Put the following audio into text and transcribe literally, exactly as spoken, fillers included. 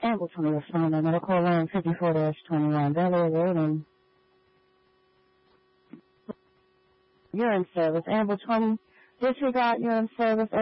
Amble twenty responding. Medical line fifty-four dash twenty-one. Belly Road and urine service. Amble twenty, disregard urine service.